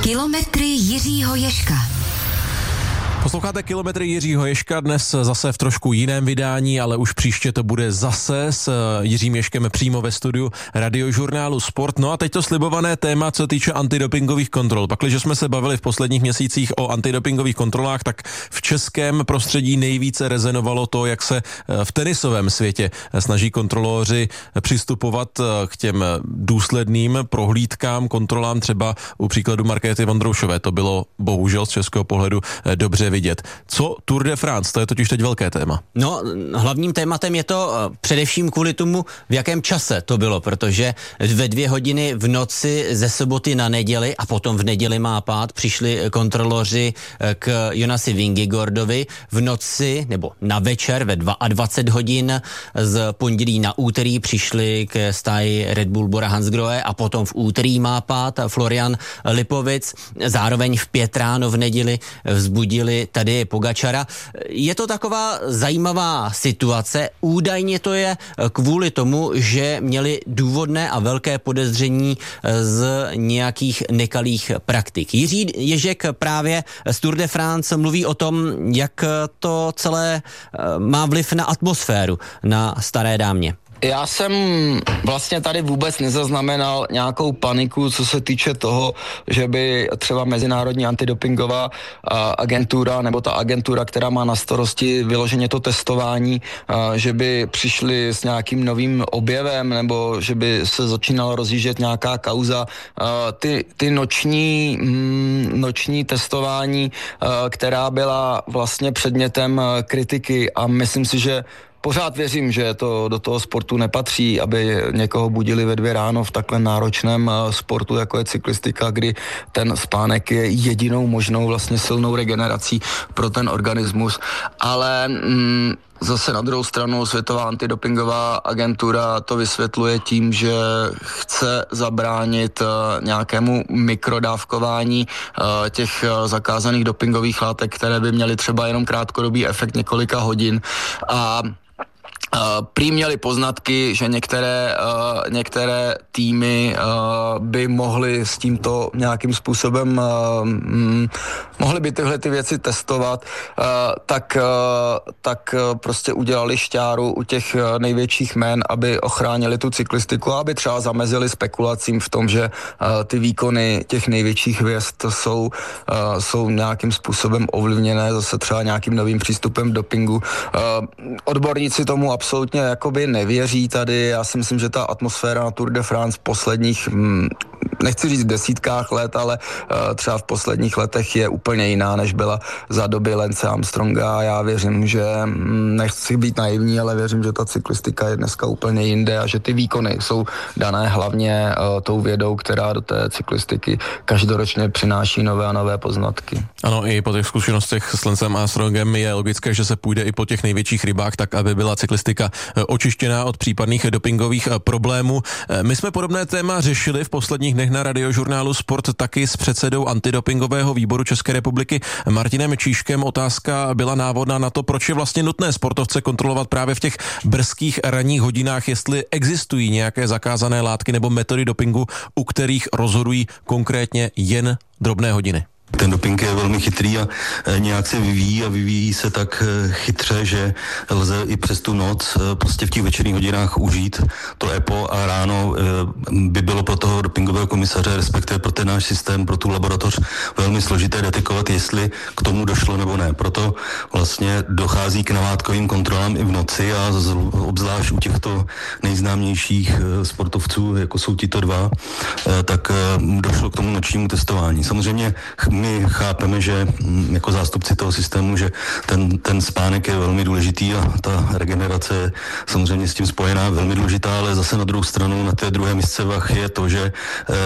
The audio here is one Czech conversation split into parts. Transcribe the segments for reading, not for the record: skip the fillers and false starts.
Kilometry Jiřího Ježka. Posloucháte Kilometry Jiřího Ježka, dnes zase v trošku jiném vydání, ale už příště to bude zase s Jiřím Ježkem přímo ve studiu Radiožurnálu Sport. No a teď to slibované téma, co týče antidopingových kontrol. Pakliže jsme se bavili v posledních měsících o antidopingových kontrolách, tak v českém prostředí nejvíce rezonovalo to, jak se v tenisovém světě snaží kontroloři přistupovat k těm důsledným prohlídkám, kontrolám, třeba u příkladu Markéty Vondroušové. To bylo bohužel z českého pohledu dobře vidět. Co Tour de France? To je totiž teď velké téma. No, hlavním tématem je to především kvůli tomu, v jakém čase to bylo, protože ve 2 hodiny v noci ze soboty na neděli a potom v neděli má pád přišli kontroloři k Jonasi Vingegaardovi v noci nebo na večer ve 22 hodin z pondělí na úterý přišli k stáji Red Bull Bora Hansgrohe a potom v úterý má pád Florian Lipovic. Zároveň v 5 ráno v neděli vzbudili tady Pogačara. Je to taková zajímavá situace. Údajně to je kvůli tomu, že měli důvodné a velké podezření z nějakých nekalých praktik. Jiří Ježek právě z Tour de France mluví o tom, jak to celé má vliv na atmosféru na Staré dámě. Já jsem vlastně tady vůbec nezaznamenal nějakou paniku, co se týče toho, že by třeba Mezinárodní antidopingová agentura nebo ta agentura, která má na starosti vyloženě to testování, že by přišli s nějakým novým objevem nebo že by se začínala rozjíždět nějaká kauza. Ty noční testování, která byla vlastně předmětem kritiky a myslím si, že pořád věřím, že to do toho sportu nepatří, aby někoho budili ve 2 ráno v takhle náročném sportu, jako je cyklistika, kdy ten spánek je jedinou možnou vlastně silnou regenerací pro ten organismus. Ale zase na druhou stranu Světová antidopingová agentura to vysvětluje tím, že chce zabránit nějakému mikrodávkování těch zakázaných dopingových látek, které by měly třeba jenom krátkodobý efekt několika hodin a prý měli poznatky, že některé týmy by mohly s tímto nějakým způsobem mohly by tyhle ty věci testovat, tak prostě udělali šťáru u těch největších jmen, aby ochránili tu cyklistiku a aby třeba zamezili spekulacím v tom, že ty výkony těch největších hvězd jsou nějakým způsobem ovlivněné zase třeba nějakým novým přístupem dopingu. Odborníci tomu absolutně jakoby nevěří tady. Já si myslím, že ta atmosféra na Tour de France v posledních, nechci říct desítkách let, ale třeba v posledních letech je úplně jiná, než byla za doby Lance Armstronga. Já věřím, že nechci být naivní, ale věřím, že ta cyklistika je dneska úplně jinde a že ty výkony jsou dané hlavně tou vědou, která do té cyklistiky každoročně přináší nové a nové poznatky. Ano, i po těch zkušenostech s Lancem Armstrongem je logické, že se půjde i po těch největších rybách, tak aby byla cyklistika očištěná od případných dopingových problémů. My jsme podobné téma řešili v posledních dnech na Radiožurnálu Sport taky s předsedou antidopingového výboru České republiky Martinem Čížkem. Otázka byla návodná na to, proč je vlastně nutné sportovce kontrolovat právě v těch brzkých ranních hodinách, jestli existují nějaké zakázané látky nebo metody dopingu, u kterých rozhodují konkrétně jen drobné hodiny. Ten doping je velmi chytrý a nějak se vyvíjí a vyvíjí se tak chytře, že lze i přes tu noc prostě v těch večerních hodinách užít to EPO a ráno by bylo pro toho dopingového komisaře, respektive pro ten náš systém, pro tu laboratoř velmi složité detekovat, jestli k tomu došlo nebo ne. Proto vlastně dochází k namátkovým kontrolám i v noci a obzvlášť u těchto nejznámějších sportovců, jako jsou tito 2, tak došlo k tomu nočnímu testování. Samozřejmě my chápeme, že jako zástupci toho systému, že ten spánek je velmi důležitý a ta regenerace je samozřejmě s tím spojená, velmi důležitá, ale zase na druhou stranu na té druhé misce vah je to, že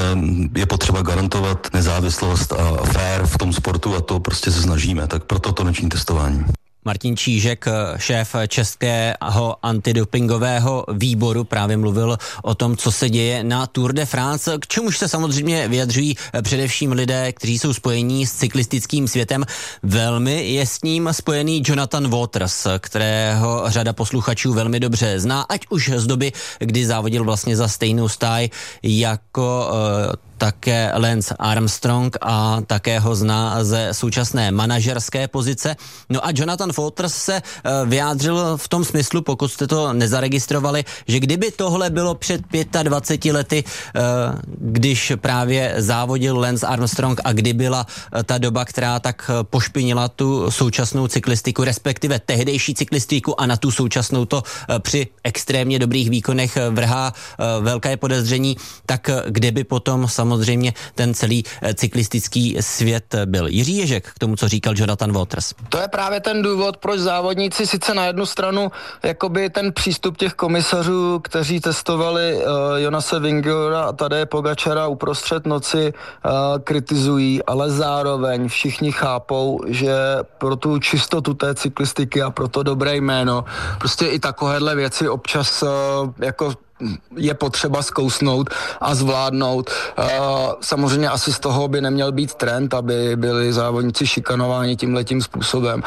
je potřeba garantovat nezávislost a fér v tom sportu a to prostě se snažíme, tak proto to noční testování. Martin Čížek, šéf Českého antidopingového výboru, právě mluvil o tom, co se děje na Tour de France, k čemuž se samozřejmě vyjadřují především lidé, kteří jsou spojení s cyklistickým světem. Velmi je s ním spojený Jonathan Waters, kterého řada posluchačů velmi dobře zná, ať už z doby, kdy závodil vlastně za stejnou stáj jako také Lance Armstrong a také ho zná ze současné manažerské pozice. No a Jonathan Walters se vyjádřil v tom smyslu, pokud jste to nezaregistrovali, že kdyby tohle bylo před 25 lety, když právě závodil Lance Armstrong a kdy byla ta doba, která tak pošpinila tu současnou cyklistiku, respektive tehdejší cyklistiku a na tu současnou to při extrémně dobrých výkonech vrhá velké podezření, tak kde by potom samozřejmě ten celý cyklistický svět byl. Jiří Ježek k tomu, co říkal Jonathan Walters. To je právě ten důvod, proč závodníci sice na jednu stranu jakoby ten přístup těch komisařů, kteří testovali Jonase Vingegaarda a Tadeje Pogačara uprostřed noci kritizují, ale zároveň všichni chápou, že pro tu čistotu té cyklistiky a pro to dobré jméno prostě i takovéhle věci občas jako je potřeba zkousnout a zvládnout. Samozřejmě asi z toho by neměl být trend, aby byli závodníci šikanováni tímhletím způsobem,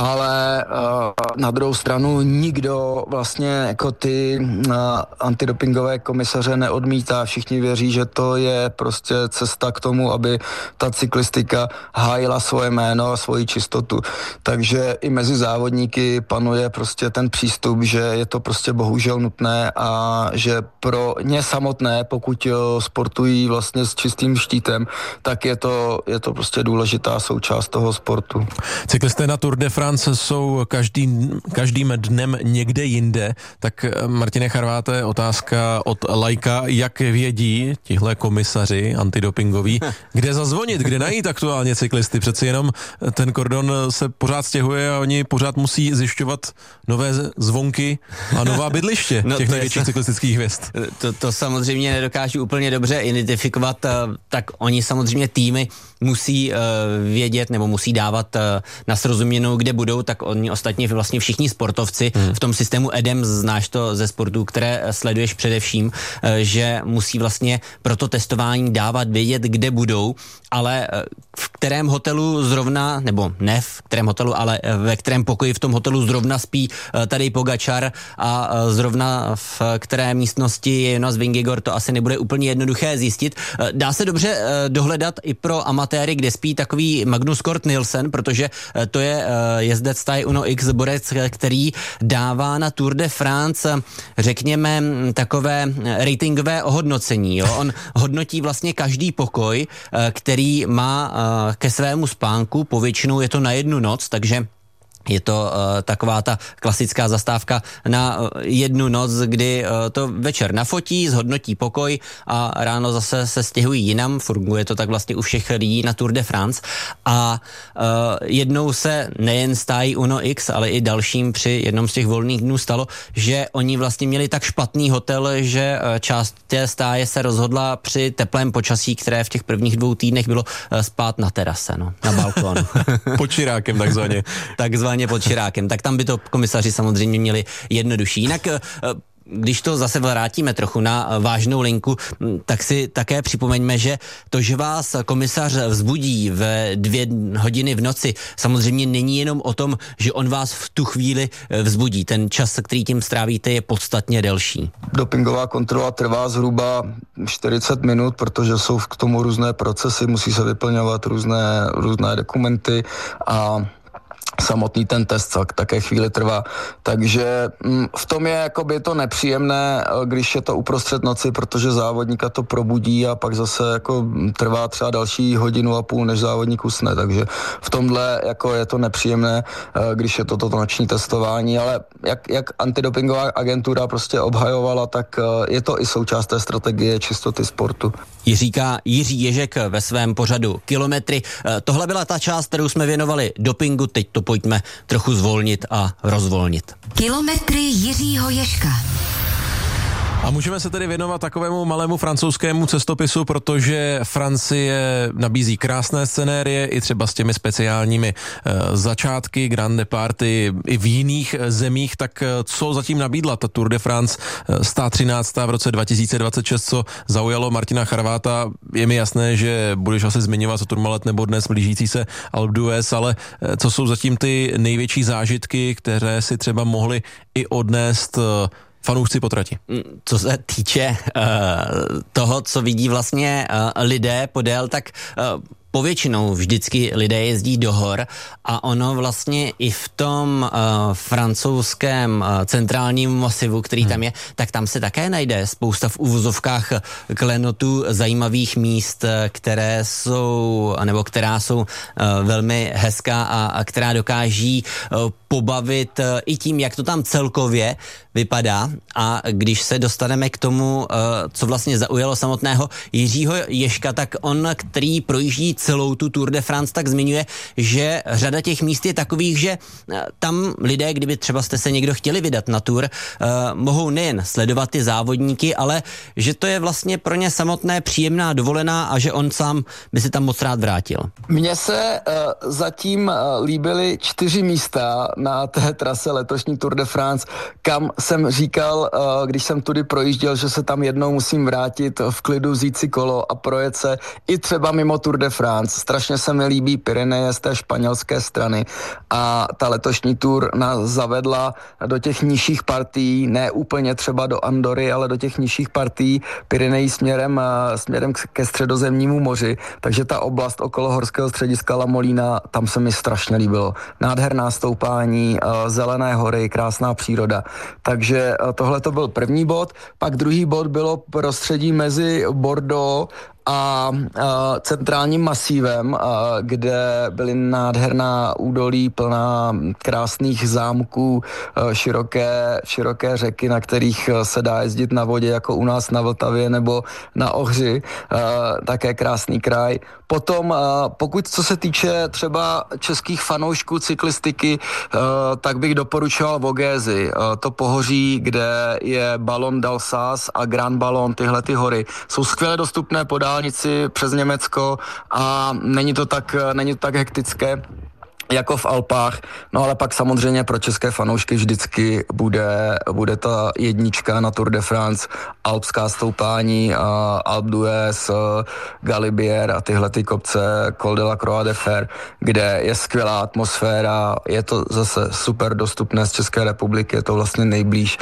ale na druhou stranu nikdo vlastně jako ty antidopingové komisaře neodmítá. Všichni věří, že to je prostě cesta k tomu, aby ta cyklistika hájila svoje jméno a svoji čistotu. Takže i mezi závodníky panuje prostě ten přístup, že je to prostě bohužel nutné a že pro ně samotné, pokud sportují vlastně s čistým štítem, tak je to prostě důležitá součást toho sportu. Cyklisté na Tour de France jsou každým dnem někde jinde, tak Martine Charváte, otázka od laika, jak vědí tihle komisaři antidopingoví, kde zazvonit, kde najít aktuálně cyklisty, přeci jenom ten kordon se pořád stěhuje a oni pořád musí zjišťovat nové zvonky a nová bydliště těch největších cyklistických hvězd. To samozřejmě nedokážu úplně dobře identifikovat, tak oni samozřejmě týmy musí vědět nebo musí dávat na srozuměnou, kde budou, tak oni ostatně vlastně všichni sportovci v tom systému EDEM, znáš to ze sportů, které sleduješ především, že musí vlastně pro to testování dávat vědět, kde budou, ale v kterém hotelu zrovna, nebo ne v kterém hotelu, ale ve kterém pokoji v tom hotelu zrovna spí Tadej Pogačar a zrovna v které místnosti je Jonas Vingegaard, to asi nebude úplně jednoduché zjistit. Dá se dobře dohledat i pro amatéry, kde spí takový Magnus Cort Nielsen, protože to je jezdec stáje Uno X, borec, který dává na Tour de France, řekněme, takové ratingové ohodnocení. Jo? On hodnotí vlastně každý pokoj, který má ke svému spánku, povětšinou je to na jednu noc, takže je to taková ta klasická zastávka na jednu noc, kdy to večer nafotí, zhodnotí pokoj a ráno zase se stěhují jinam. Funguje to tak vlastně u všech lidí na Tour de France. A jednou se nejen stájí Uno X, ale i dalším při jednom z těch volných dnů stalo, že oni vlastně měli tak špatný hotel, že část té stáje se rozhodla při teplém počasí, které v těch prvních 2 týdnech bylo spát na terase, no, na balkónu. Pod Čirákem takzvaně. Takzvaně pod Čirákem. Tak tam by to komisaři samozřejmě měli jednodušší. Jinak když to zase vrátíme trochu na vážnou linku, tak si také připomeňme, že to, že vás komisař vzbudí ve 2 hodiny v noci, samozřejmě není jenom o tom, že on vás v tu chvíli vzbudí. Ten čas, který tím strávíte, je podstatně delší. Dopingová kontrola trvá zhruba 40 minut, protože jsou k tomu různé procesy, musí se vyplňovat různé dokumenty a samotný ten test také chvíli trvá. Takže v tom je jakoby to nepříjemné, když je to uprostřed noci, protože závodníka to probudí a pak zase jako trvá třeba další 1,5 hodiny, než závodník usne. Takže v tomhle jako je to nepříjemné, když je toto noční testování, ale jak antidopingová agentura prostě obhajovala, tak je to i součást té strategie čistoty sportu. Říká Jiří Ježek ve svém pořadu Kilometry. Tohle byla ta část, kterou jsme věnovali dopingu, teď to pojďme trochu zvolnit a rozvolnit. Kilometry Jiřího Ježka. A můžeme se tedy věnovat takovému malému francouzskému cestopisu, protože Francie nabízí krásné scenérie i třeba s těmi speciálními začátky, grande party i v jiných zemích, tak co zatím nabídla ta Tour de France 113. v roce 2026, co zaujalo Martina Charváta. Je mi jasné, že budeš asi zmiňovat Tourmalet nebo dnes blížící se Alpe d'Huez, ale co jsou zatím ty největší zážitky, které si třeba mohli i odnést fanoušci po trati? Co se týče toho, co vidí vlastně lidé podél, tak povětšinou vždycky lidé jezdí do hor a ono vlastně i v tom francouzském centrálním masivu, který tam je, tak tam se také najde spousta v uvozovkách klenotů zajímavých míst, která jsou velmi hezká a která dokáží pobavit i tím, jak to tam celkově vypadá. A když se dostaneme k tomu, co vlastně zaujalo samotného Jiřího Ježka, tak on, který projíždí celou tu Tour de France, tak zmiňuje, že řada těch míst je takových, že tam lidé, kdyby třeba jste se někdo chtěli vydat na Tour, mohou nejen sledovat ty závodníky, ale že to je vlastně pro ně samotné příjemná dovolená a že on sám by si tam moc rád vrátil. Mně se zatím líbily 4 místa na té trase letošní Tour de France, kam jsem říkal, když jsem tudy projížděl, že se tam jednou musím vrátit v klidu, vzít si kolo a projet se i třeba mimo Tour de France. Strašně se mi líbí Pyreneje z té španělské strany a ta letošní Tour nás zavedla do těch nižších partií, ne úplně třeba do Andory, ale do těch nižších partií Pyrenejí směrem ke středozemnímu moři, takže ta oblast okolo horského střediska La Molina, tam se mi strašně líbilo. Nádherná stoupání, zelené hory, krásná příroda. Takže tohle to byl první bod, pak druhý bod bylo prostředí mezi Bordeaux a centrálním masívem, kde byly nádherná údolí plná krásných zámků, široké řeky, na kterých se dá jezdit na vodě, jako u nás na Vltavě nebo na Ohři, také krásný kraj. Potom, pokud co se týče třeba českých fanoušků cyklistiky, tak bych doporučoval Vogézy. To pohoří, kde je Ballon d'Alsace a Grand Ballon, tyhle ty hory, jsou skvěle dostupné po dálnici přes Německo a není to tak hektické jako v Alpách, no ale pak samozřejmě pro české fanoušky vždycky bude ta jednička na Tour de France, alpská stoupání, Alpe d'Huez, Galibier a tyhle ty kopce, Col de la Croix de Fer, kde je skvělá atmosféra, je to zase super dostupné z České republiky, je to vlastně nejblíž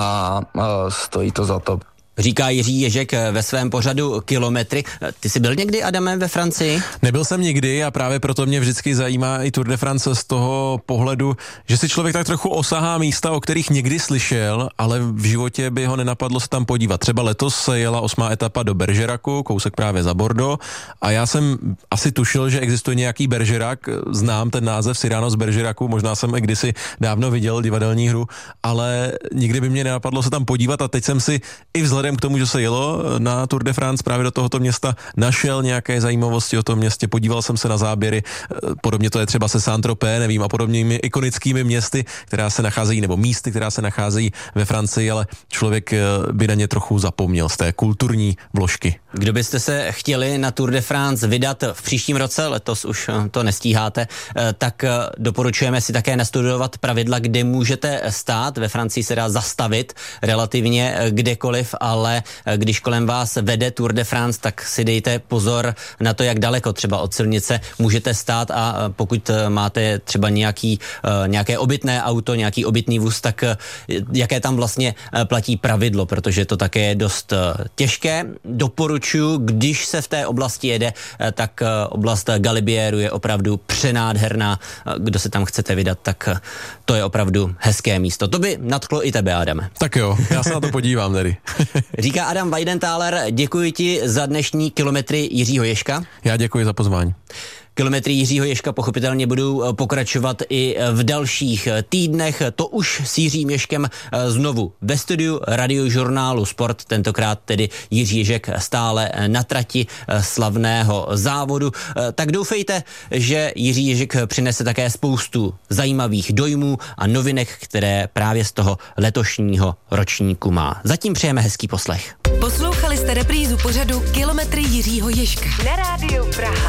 a stojí to za to. Říká Jiří Ježek ve svém pořadu Kilometry. Ty jsi byl někdy, Adame, ve Francii? Nebyl jsem nikdy a právě proto mě vždycky zajímá i Tour de France z toho pohledu, že si člověk tak trochu osahá místa, o kterých někdy slyšel, ale v životě by ho nenapadlo se tam podívat. Třeba letos se jela 8. etapa do Bergeracu, kousek právě za Bordeaux, a já jsem asi tušil, že existuje nějaký Bergerac, znám ten název Cyrano z Bergeracu, možná jsem i kdysi dávno viděl divadelní hru, ale nikdy by mě nenapadlo se tam podívat a teď jsem si i vzhledem k tomu, že se jelo na Tour de France právě do tohoto města, našel nějaké zajímavosti o tom městě, podíval jsem se na záběry, podobně to je třeba se Saint-Tropez, nevím, a podobnými ikonickými městy, která se nacházejí, nebo místy, která se nacházejí ve Francii, ale člověk by na ně trochu zapomněl z té kulturní vložky. Kdo byste se chtěli na Tour de France vydat v příštím roce, letos už to nestíháte, tak doporučujeme si také nastudovat pravidla, kde můžete stát. Ve Francii se dá zastavit relativně kdekoliv, ale když kolem vás vede Tour de France, tak si dejte pozor na to, jak daleko třeba od silnice můžete stát, a pokud máte třeba nějaké obytné auto, nějaký obytný vůz, tak jaké tam vlastně platí pravidlo, protože to také je dost těžké. Doporučuji, když se v té oblasti jede, tak oblast Galibieru je opravdu přenádherná. Kdo se tam chcete vydat, tak to je opravdu hezké místo. To by nadchlo i tebe, Adame. Tak jo, já se na to podívám tedy. Říká Adam Weidenthaler, děkuji ti za dnešní Kilometry Jiřího Ježka. Já děkuji za pozvání. Kilometry Jiřího Ježka pochopitelně budou pokračovat i v dalších týdnech. To už s Jiřím Ježkem znovu ve studiu Radiožurnálu Sport, tentokrát tedy Jiří Ježek stále na trati slavného závodu. Tak doufejte, že Jiří Ježek přinese také spoustu zajímavých dojmů a novinek, které právě z toho letošního ročníku má. Zatím přejeme hezký poslech. Poslouchali jste reprízu pořadu Kilometry Jiřího Ježka na Rádiu Praha.